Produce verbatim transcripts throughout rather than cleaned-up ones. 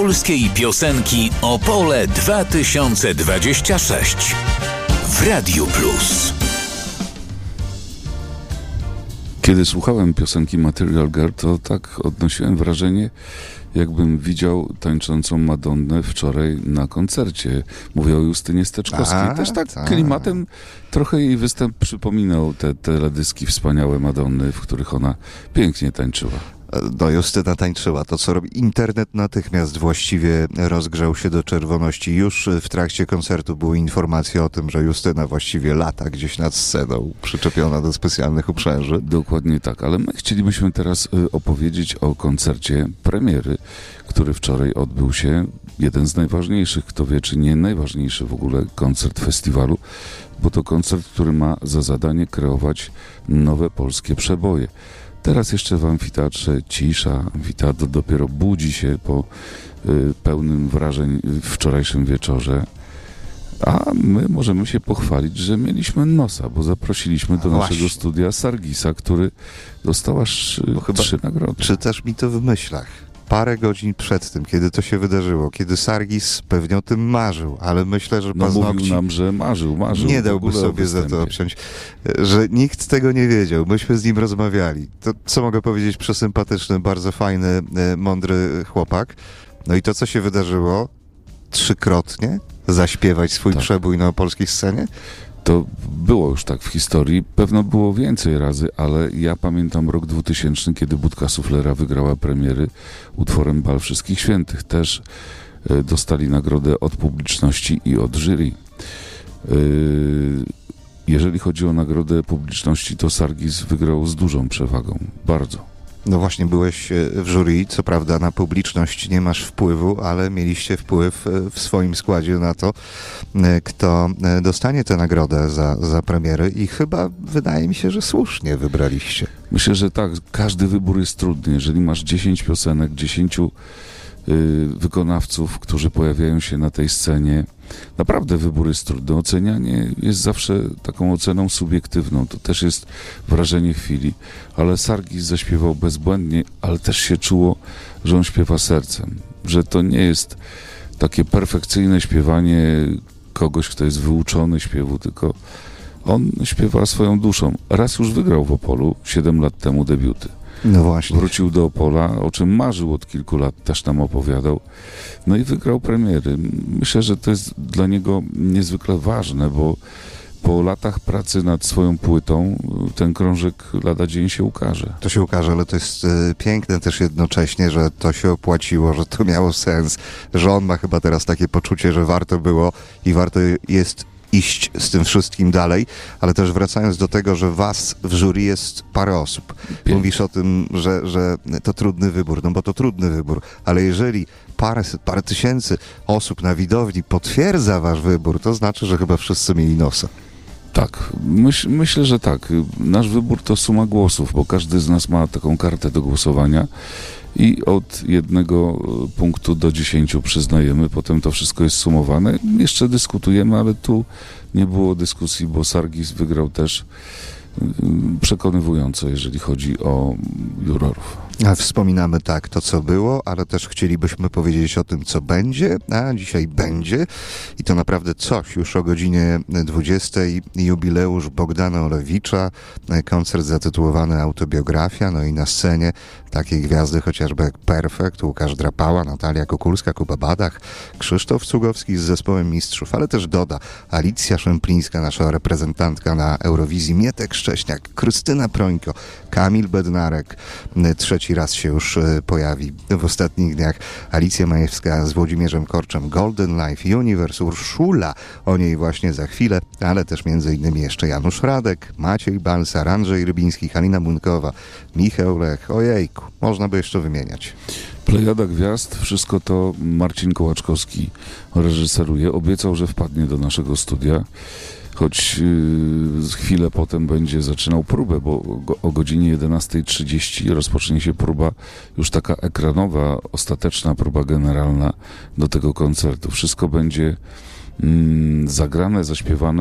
polskiej piosenki Opole dwa tysiące dwadzieścia sześć w Radiu Plus. Kiedy słuchałem piosenki Material Girl, to tak odnosiłem wrażenie, jakbym widział tańczącą Madonnę wczoraj na koncercie. Mówię o Justynie Steczkowskiej. A, Też tak ta. klimatem trochę jej występ przypominał te teledyski wspaniałe Madonny, w których ona pięknie tańczyła. No, Justyna tańczyła. To, co robi internet, natychmiast właściwie rozgrzał się do czerwoności. Już w trakcie koncertu były informacje o tym, że Justyna właściwie lata gdzieś nad sceną, przyczepiona do specjalnych uprzęży. Dokładnie tak, ale my chcielibyśmy teraz opowiedzieć o koncercie premiery, który wczoraj odbył się. Jeden z najważniejszych, kto wie, czy nie najważniejszy w ogóle koncert festiwalu, bo to koncert, który ma za zadanie kreować nowe polskie przeboje. Teraz jeszcze w amfiteatrze cisza, amfiteatr dopiero budzi się po y, pełnym wrażeń wczorajszym wieczorze, a my możemy się pochwalić, że mieliśmy nosa, bo zaprosiliśmy do Właśnie. naszego studia Sargisa, który dostał aż y, chyba trzy nagrody. Czytasz mi to w myślach. Parę godzin przed tym, kiedy to się wydarzyło, kiedy Sargis pewnie o tym marzył, ale myślę, że No paznokci... mówił nam, że marzył, marzył. Nie w dałby ogóle o sobie za to występie. obciąć, że nikt tego nie wiedział. Myśmy z nim rozmawiali. To, co mogę powiedzieć, przesympatyczny, bardzo fajny, e, mądry chłopak. No i to, co się wydarzyło, trzykrotnie zaśpiewać swój Tak. przebój na polskiej scenie? To było już tak w historii, pewno było więcej razy, ale ja pamiętam rok dwutysięczny, kiedy Budka Suflera wygrała premiery utworem Bal Wszystkich Świętych. Też y, dostali nagrodę od publiczności i od jury. Y, jeżeli chodzi o nagrodę publiczności, to Sargis wygrał z dużą przewagą. Bardzo. No właśnie, byłeś w jury, co prawda na publiczność nie masz wpływu, ale mieliście wpływ w swoim składzie na to, kto dostanie tę nagrodę za, za premiery i chyba wydaje mi się, że słusznie wybraliście. Myślę, że tak, każdy wybór jest trudny. Jeżeli masz dziesięć piosenek, dziesięciu y, wykonawców, którzy pojawiają się na tej scenie, naprawdę wybór jest trudny. Ocenianie jest zawsze taką oceną subiektywną. To też jest wrażenie chwili. Ale Sargis zaśpiewał bezbłędnie, ale też się czuło, że on śpiewa sercem. Że to nie jest takie perfekcyjne śpiewanie kogoś, kto jest wyuczony śpiewu, tylko on śpiewa swoją duszą. Raz już wygrał w Opolu, siedem lat temu debiuty. No właśnie. Wrócił do Opola, o czym marzył od kilku lat, też nam opowiadał. No i wygrał premiery. Myślę, że to jest dla niego niezwykle ważne, bo po latach pracy nad swoją płytą ten krążek lada dzień się ukaże. To się ukaże, ale to jest y, piękne też jednocześnie, że to się opłaciło, że to miało sens, że on ma chyba teraz takie poczucie, że warto było i warto jest iść z tym wszystkim dalej, ale też wracając do tego, że was w jury jest parę osób. Pięknie. Mówisz o tym, że, że to trudny wybór, no bo to trudny wybór, ale jeżeli parę, parę tysięcy osób na widowni potwierdza wasz wybór, to znaczy, że chyba wszyscy mieli nosa. Tak, myśl, myślę, że tak. Nasz wybór to suma głosów, bo każdy z nas ma taką kartę do głosowania i od jednego punktu do dziesięciu przyznajemy, potem to wszystko jest sumowane. Jeszcze dyskutujemy, ale tu nie było dyskusji, bo Sargis wygrał też przekonywująco, jeżeli chodzi o jurorów. A wspominamy tak to, co było, ale też chcielibyśmy powiedzieć o tym, co będzie, a dzisiaj będzie i to naprawdę coś. Już o godzinie dwudziestej jubileusz Bogdana Olewicza, koncert zatytułowany Autobiografia, no i na scenie takie gwiazdy chociażby jak Perfekt, Łukasz Drapała, Natalia Kukulska, Kuba Badach, Krzysztof Cugowski z zespołem Mistrzów, ale też doda Alicja Szemplińska, nasza reprezentantka na Eurowizji, Mietek Szcześniak, Krystyna Prońko, Kamil Bednarek, trzeci raz się już pojawi w ostatnich dniach, Alicja Majewska z Włodzimierzem Korczem, Golden Life, Universe, Urszula, o niej właśnie za chwilę, ale też między innymi jeszcze Janusz Radek, Maciej Balsar, Andrzej Rybiński, Halina Bunkowa, Michał Lech, ojejku, można by jeszcze wymieniać. Plejada gwiazd, wszystko to Marcin Kołaczkowski reżyseruje. Obiecał, że wpadnie do naszego studia, choć yy, chwilę potem będzie zaczynał próbę, bo go, o godzinie jedenastej trzydzieści rozpocznie się próba, już taka ekranowa, ostateczna próba generalna do tego koncertu. Wszystko będzie mm, zagrane, zaśpiewane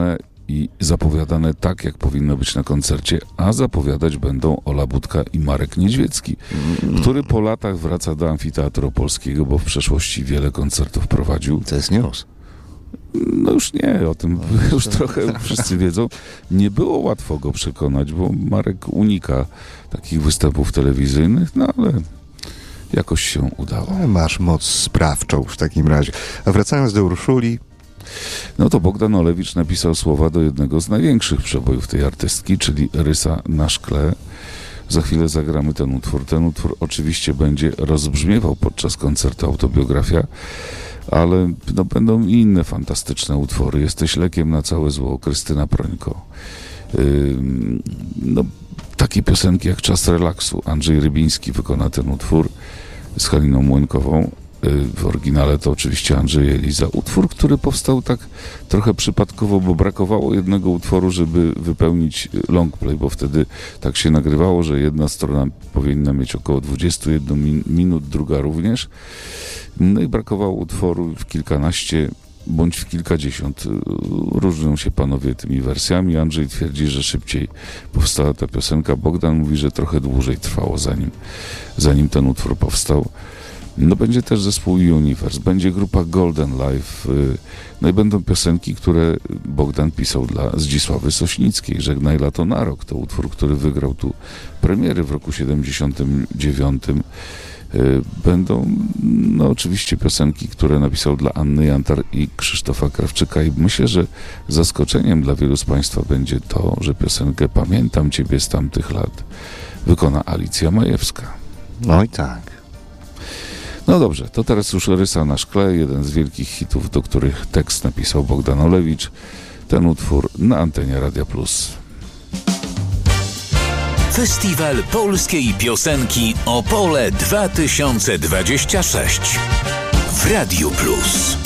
i zapowiadane tak, jak powinno być na koncercie, a zapowiadać będą Ola Budka i Marek Niedźwiecki, mm. który po latach wraca do Amfiteatru Opolskiego, bo w przeszłości wiele koncertów prowadził. To jest news. No już nie, o tym no, już trochę wszyscy wiedzą. Nie było łatwo go przekonać, bo Marek unika takich występów telewizyjnych, no ale jakoś się udało. Masz moc sprawczą w takim razie. A wracając do Urszuli, no to Bogdan Olewicz napisał słowa do jednego z największych przebojów tej artystki, czyli Rysa na szkle. Za chwilę zagramy ten utwór. Ten utwór oczywiście będzie rozbrzmiewał podczas koncertu Autobiografia, ale no, będą i inne fantastyczne utwory. Jesteś lekiem na całe zło, Krystyna Prońko. Yy, no, takie piosenki jak Czas relaksu. Andrzej Rybiński wykona ten utwór z Haliną Młynkową. W oryginale to oczywiście Andrzej Eliza. Utwór, który powstał tak trochę przypadkowo, bo brakowało jednego utworu, żeby wypełnić longplay, bo wtedy tak się nagrywało, że jedna strona powinna mieć około dwadzieścia jeden min- minut, druga również. No i brakowało utworu w kilkanaście bądź w kilkadziesiąt. Różnią się panowie tymi wersjami. Andrzej twierdzi, że szybciej powstała ta piosenka. Bogdan mówi, że trochę dłużej trwało, zanim, zanim ten utwór powstał. No będzie też zespół Universe, będzie grupa Golden Life, no i będą piosenki, które Bogdan pisał dla Zdzisławy Sośnickiej. Żegnaj lato na rok, to utwór, który wygrał tu premiery w roku siedemdziesiątym dziewiątym. Będą no oczywiście piosenki, które napisał dla Anny Jantar i Krzysztofa Krawczyka i myślę, że zaskoczeniem dla wielu z Państwa będzie to, że piosenkę Pamiętam Ciebie z tamtych lat wykona Alicja Majewska. No i tak. No dobrze, to teraz już Rysa na szkle, jeden z wielkich hitów, do których tekst napisał Bogdan Olewicz. Ten utwór na antenie Radia Plus. Festiwal Polskiej Piosenki Opole dwa tysiące dwadzieścia sześć w Radiu Plus.